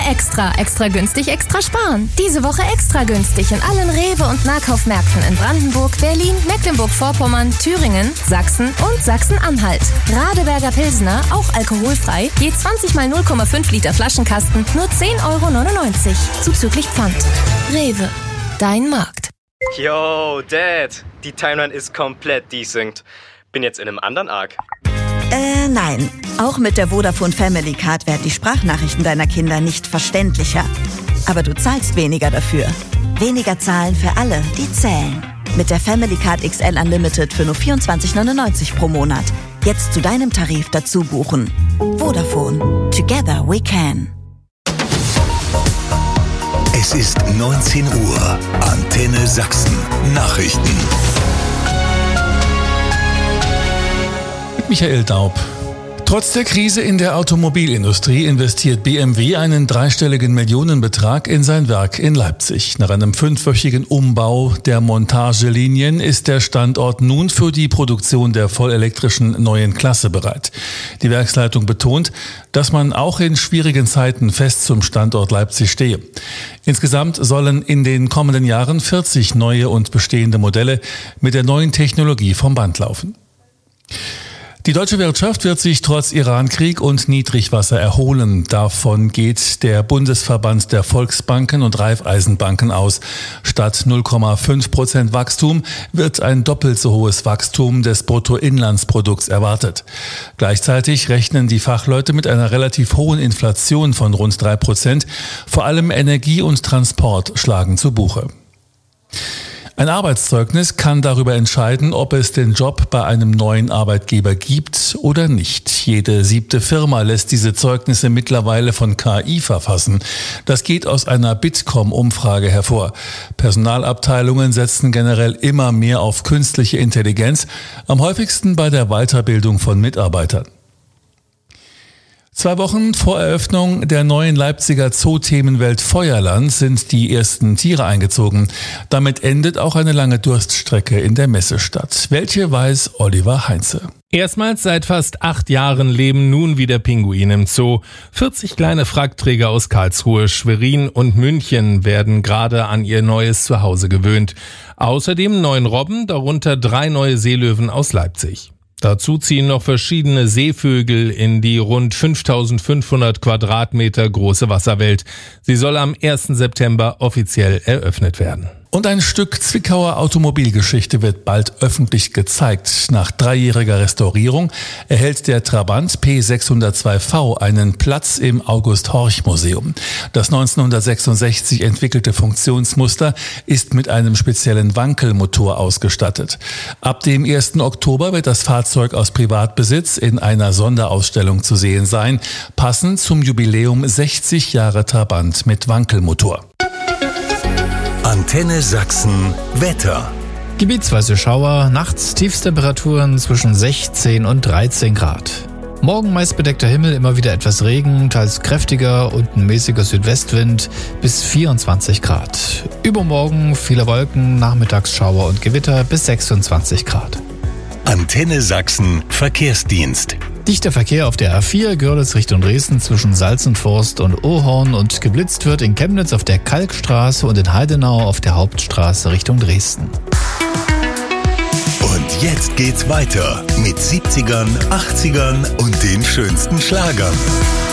Extra. Extra günstig, extra sparen. Diese Woche extra günstig in allen Rewe- und Nahkaufmärkten in Brandenburg, Berlin, Mecklenburg-Vorpommern, Thüringen, Sachsen und Sachsen-Anhalt. Radeberger Pilsner, auch alkoholfrei, je 20 mal 0,5 Liter Flaschenkasten, nur 10,99 € zuzüglich Pfand. Rewe, dein Markt. Yo, Dad, die Timeline ist komplett desynced. Bin jetzt in einem anderen Arc. Nein. Auch mit der Vodafone Family Card werden die Sprachnachrichten deiner Kinder nicht verständlicher. Aber du zahlst weniger dafür. Weniger zahlen für alle, die zählen. Mit der Family Card XL Unlimited für nur 24,99 € pro Monat. Jetzt zu deinem Tarif dazu buchen. Vodafone. Together we can. Es ist 19 Uhr. Antenne Sachsen. Nachrichten. Michael Daub. Trotz der Krise in der Automobilindustrie investiert BMW einen dreistelligen Millionenbetrag in sein Werk in Leipzig. Nach einem 5-wöchigen Umbau der Montagelinien ist der Standort nun für die Produktion der vollelektrischen neuen Klasse bereit. Die Werksleitung betont, dass man auch in schwierigen Zeiten fest zum Standort Leipzig stehe. Insgesamt sollen in den kommenden Jahren 40 neue und bestehende Modelle mit der neuen Technologie vom Band laufen. Die deutsche Wirtschaft wird sich trotz Iran-Krieg und Niedrigwasser erholen. Davon geht der Bundesverband der Volksbanken und Raiffeisenbanken aus. Statt 0,5% Wachstum wird ein doppelt so hohes Wachstum des Bruttoinlandsprodukts erwartet. Gleichzeitig rechnen die Fachleute mit einer relativ hohen Inflation von rund 3%. Vor allem Energie und Transport schlagen zu Buche. Ein Arbeitszeugnis kann darüber entscheiden, ob es den Job bei einem neuen Arbeitgeber gibt oder nicht. Jede 7. Firma lässt diese Zeugnisse mittlerweile von KI verfassen. Das geht aus einer Bitkom-Umfrage hervor. Personalabteilungen setzen generell immer mehr auf künstliche Intelligenz, am häufigsten bei der Weiterbildung von Mitarbeitern. 2 Wochen vor Eröffnung der neuen Leipziger Zoo-Themenwelt Feuerland sind die ersten Tiere eingezogen. Damit endet auch eine lange Durststrecke in der Messestadt. Welche weiß Oliver Heinze? Erstmals seit fast 8 Jahren leben nun wieder Pinguine im Zoo. 40 kleine Frackträger aus Karlsruhe, Schwerin und München werden gerade an ihr neues Zuhause gewöhnt. Außerdem 9 Robben, darunter 3 neue Seelöwen aus Leipzig. Dazu ziehen noch verschiedene Seevögel in die rund 5.500 Quadratmeter große Wasserwelt. Sie soll am 1. September offiziell eröffnet werden. Und ein Stück Zwickauer Automobilgeschichte wird bald öffentlich gezeigt. Nach 3-jähriger Restaurierung erhält der Trabant P602V einen Platz im August-Horch-Museum. Das 1966 entwickelte Funktionsmuster ist mit einem speziellen Wankelmotor ausgestattet. Ab dem 1. Oktober wird das Fahrzeug aus Privatbesitz in einer Sonderausstellung zu sehen sein, passend zum Jubiläum 60 Jahre Trabant mit Wankelmotor. Antenne Sachsen Wetter. Gebietsweise Schauer, nachts Tiefstemperaturen zwischen 16 und 13 Grad. Morgen meist bedeckter Himmel, immer wieder etwas Regen, teils kräftiger und ein mäßiger Südwestwind bis 24 Grad. Übermorgen viele Wolken, nachmittags Schauer und Gewitter bis 26 Grad. Antenne Sachsen Verkehrsdienst. Dichter Verkehr auf der A4 Görlitz Richtung Dresden zwischen Salzenforst und Ohorn und geblitzt wird in Chemnitz auf der Kalkstraße und in Heidenau auf der Hauptstraße Richtung Dresden. Und jetzt geht's weiter mit 70ern, 80ern und den schönsten Schlagern.